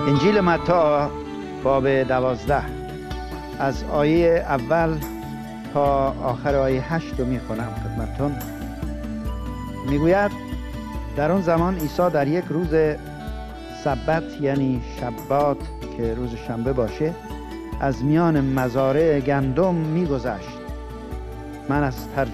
انجیل متی باب 12 از آیه اول تا آخر آیه 8 رو میخونم خدمتتون. میگوید در اون زمان عیسی در یک روز سبت یعنی شبات که روز شنبه باشه از میان مزارع گندم میگذشت. من از